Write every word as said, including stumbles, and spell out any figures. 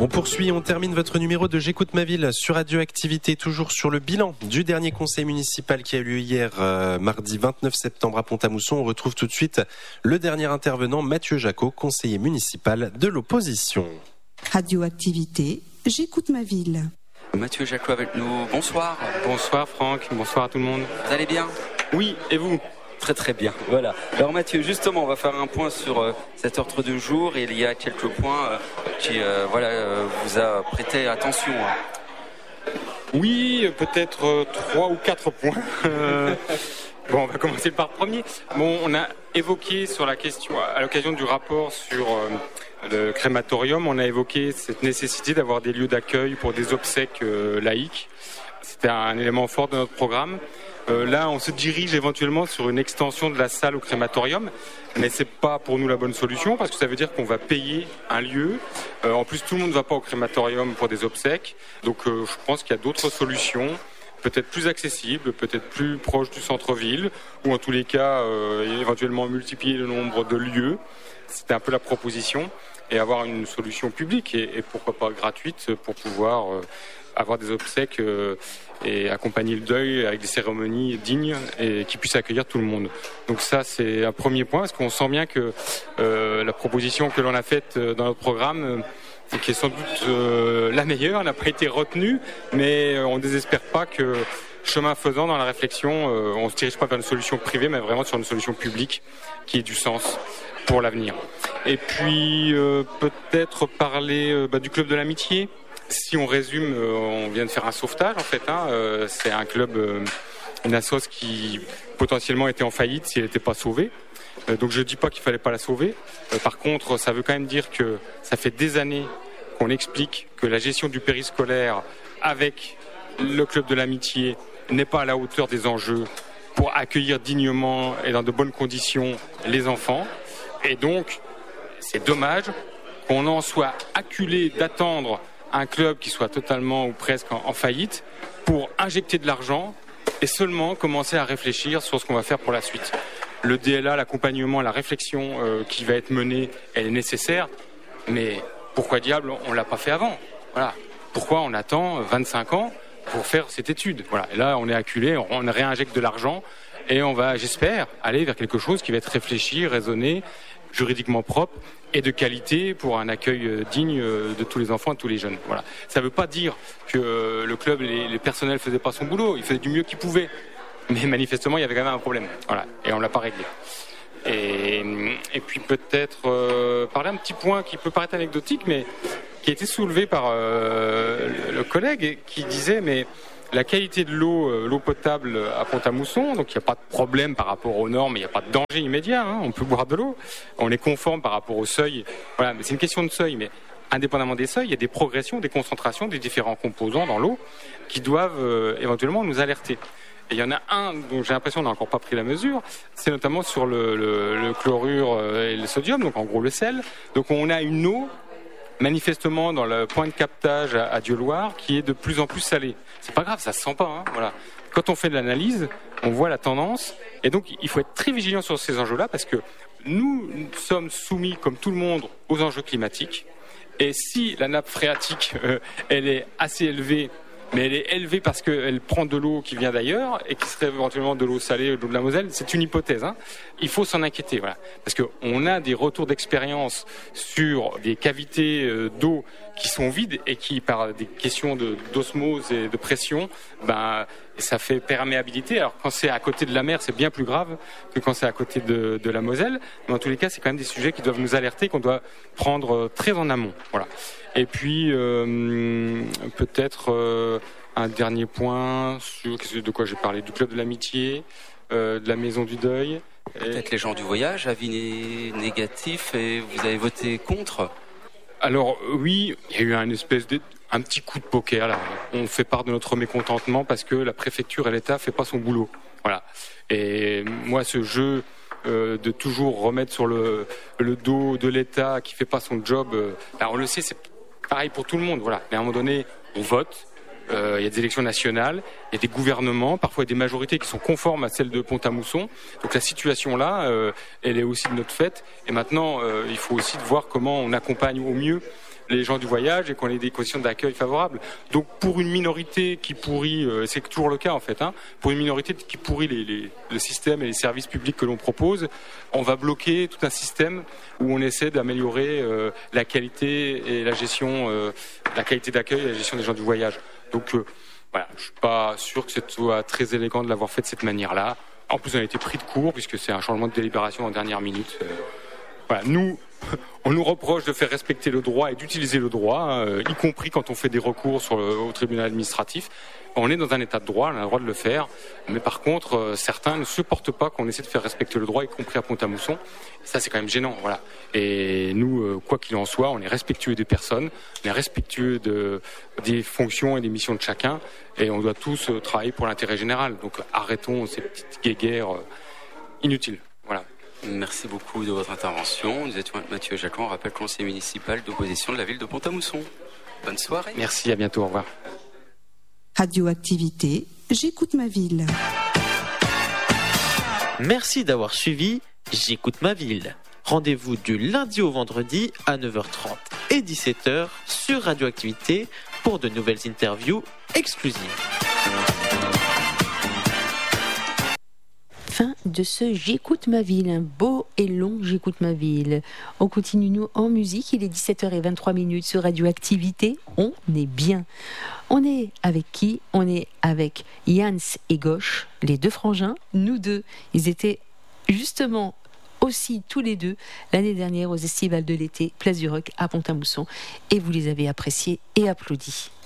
On poursuit, on termine votre numéro de J'écoute ma ville sur Radioactivité, toujours sur le bilan du dernier conseil municipal qui a eu lieu hier, euh, mardi vingt-neuf septembre à Pont-à-Mousson. On retrouve tout de suite le dernier intervenant, Mathieu Jacot, conseiller municipal de l'opposition. Radioactivité, J'écoute ma ville. Mathieu Jacot avec nous, bonsoir. Bonsoir Franck, bonsoir à tout le monde. Vous allez bien ? Oui, et vous ? Très très bien, voilà. Alors Mathieu, justement, on va faire un point sur euh, cet ordre du jour. Et il y a quelques points euh, qui euh, voilà, euh, vous a prêté attention. Hein. Oui, peut-être euh, trois ou quatre points. Euh, bon, on va commencer par le premier. Bon, on a évoqué sur la question, à l'occasion du rapport sur euh, le crématorium, on a évoqué cette nécessité d'avoir des lieux d'accueil pour des obsèques euh, laïques. C'était un élément fort de notre programme. Euh, là, on se dirige éventuellement sur une extension de la salle au crématorium, mais c'est pas pour nous la bonne solution parce que ça veut dire qu'on va payer un lieu. Euh, en plus, tout le monde ne va pas au crématorium pour des obsèques, donc euh, je pense qu'il y a d'autres solutions, peut-être plus accessibles, peut-être plus proches du centre-ville, ou en tous les cas, euh, éventuellement multiplier le nombre de lieux. C'était un peu la proposition, et avoir une solution publique et, et pourquoi pas gratuite pour pouvoir euh, avoir des obsèques euh, et accompagner le deuil avec des cérémonies dignes et qui puissent accueillir tout le monde. Donc ça, c'est un premier point, parce qu'on sent bien que euh, la proposition que l'on a faite dans notre programme, euh, qui est sans doute euh, la meilleure, n'a pas été retenue, mais on ne désespère pas que, chemin faisant dans la réflexion, euh, on ne se dirige pas vers une solution privée, mais vraiment sur une solution publique qui ait du sens pour l'avenir. Et puis, euh, peut-être parler euh, bah, du club de l'amitié. Si on résume, euh, on vient de faire un sauvetage en fait. Hein, euh, c'est un club, euh, une assoce qui potentiellement était en faillite si elle n'était pas sauvée. Euh, donc je ne dis pas qu'il fallait pas la sauver. Euh, par contre, ça veut quand même dire que ça fait des années qu'on explique que la gestion du périscolaire avec le club de l'amitié n'est pas à la hauteur des enjeux pour accueillir dignement et dans de bonnes conditions les enfants. Et donc, c'est dommage qu'on en soit acculé d'attendre un club qui soit totalement ou presque en, en faillite pour injecter de l'argent et seulement commencer à réfléchir sur ce qu'on va faire pour la suite. Le D L A, l'accompagnement, la réflexion euh, qui va être menée, elle est nécessaire, mais pourquoi diable on l'a pas fait avant ? Voilà. Pourquoi on attend vingt-cinq ans pour faire cette étude ? Voilà. Et là, on est acculé, on, on réinjecte de l'argent et on va, j'espère, aller vers quelque chose qui va être réfléchi, raisonné, juridiquement propre et de qualité pour un accueil digne de tous les enfants et de tous les jeunes. Voilà. Ça ne veut pas dire que le club, les, les personnels ne faisaient pas son boulot, ils faisaient du mieux qu'ils pouvaient. Mais manifestement, il y avait quand même un problème. Voilà. Et on ne l'a pas réglé. Et, et puis peut-être euh, parler un petit point qui peut paraître anecdotique, mais qui a été soulevé par euh, le collègue qui disait mais la qualité de l'eau, l'eau potable à Pont-à-Mousson, donc il n'y a pas de problème par rapport aux normes, il n'y a pas de danger immédiat, hein, on peut boire de l'eau, on est conforme par rapport au seuil, voilà, mais c'est une question de seuil, mais indépendamment des seuils, il y a des progressions, des concentrations des différents composants dans l'eau qui doivent euh, éventuellement nous alerter. Et il y en a un dont j'ai l'impression qu'on n'a encore pas pris la mesure, c'est notamment sur le, le, le chlorure et le sodium, donc en gros le sel. Donc on a une eau manifestement dans le point de captage à, à Dieuloir qui est de plus en plus salé. C'est pas grave, ça se sent pas. Hein, voilà. Quand on fait de l'analyse, on voit la tendance. Et donc, il faut être très vigilant sur ces enjeux-là parce que nous, nous sommes soumis, comme tout le monde, aux enjeux climatiques. Et si la nappe phréatique, euh, elle est assez élevée, mais elle est élevée parce qu'elle prend de l'eau qui vient d'ailleurs et qui serait éventuellement de l'eau salée ou de l'eau de la Moselle, c'est une hypothèse. Hein. Il faut s'en inquiéter, voilà, parce qu'on a des retours d'expérience sur des cavités euh, d'eau qui sont vides et qui, par des questions de, d'osmose et de pression, ben, ça fait perméabilité. Alors quand c'est à côté de la mer, c'est bien plus grave que quand c'est à côté de, de la Moselle. Mais en tous les cas, c'est quand même des sujets qui doivent nous alerter, qu'on doit prendre très en amont. Voilà. Et puis, euh, peut-être euh, un dernier point sur de quoi j'ai parlé, du club de l'amitié, euh, de la maison du deuil. Peut-être et... les gens du voyage, avis négatif, et vous avez voté contre ? Alors oui, il y a eu un espèce de un petit coup de poker là. On fait part de notre mécontentement parce que la préfecture et l'État fait pas son boulot. Voilà. Et moi, ce jeu euh, de toujours remettre sur le, le dos de l'État qui fait pas son job, euh, ben on le sait, c'est pareil pour tout le monde. Voilà. Mais à un moment donné, on vote. Euh, il y a des élections nationales, il y a des gouvernements, parfois des majorités qui sont conformes à celles de Pont-à-Mousson. Donc la situation là, euh, elle est aussi de notre fait. Et maintenant, euh, il faut aussi voir comment on accompagne au mieux les gens du voyage et qu'on ait des conditions d'accueil favorables. Donc pour une minorité qui pourrit, euh, c'est toujours le cas en fait, hein, pour une minorité qui pourrit les, les, le système et les services publics que l'on propose, on va bloquer tout un système où on essaie d'améliorer euh, la qualité et la gestion, euh, la qualité d'accueil et la gestion des gens du voyage. Donc euh, voilà, je suis pas sûr que ce soit très élégant de l'avoir fait de cette manière-là. En plus, on a été pris de court puisque c'est un changement de délibération en dernière minute. Euh, voilà, nous, on nous reproche de faire respecter le droit et d'utiliser le droit, hein, y compris quand on fait des recours sur le, au tribunal administratif. On est dans un état de droit, on a le droit de le faire. Mais par contre, euh, certains ne supportent pas qu'on essaie de faire respecter le droit, y compris à Pont-à-Mousson. Ça, c'est quand même gênant, voilà. Et nous, euh, quoi qu'il en soit, on est respectueux des personnes, on est respectueux de, des fonctions et des missions de chacun, et on doit tous euh, travailler pour l'intérêt général. Donc arrêtons ces petites guéguerres euh, inutiles, voilà. Merci beaucoup de votre intervention. Nous étions avec Mathieu Jacquin, on rappelle conseiller municipal d'opposition de la ville de Pont-à-Mousson. Bonne soirée. Merci, à bientôt, au revoir. Radioactivité, j'écoute ma ville. Merci d'avoir suivi J'écoute ma ville. Rendez-vous du lundi au vendredi à neuf heures trente et dix-sept heures sur Radioactivité pour de nouvelles interviews exclusives. Fin de ce J'écoute ma ville, un beau et long J'écoute ma ville. On continue nous en musique, il est dix-sept heures vingt-trois sur Radioactivité, on est bien. On est avec qui ? On est avec Jans et Gauche, les deux frangins, nous deux. Ils étaient justement aussi tous les deux l'année dernière aux Estivales de l'été, Place du Roc à Pont-à-Mousson, et vous les avez appréciés et applaudis.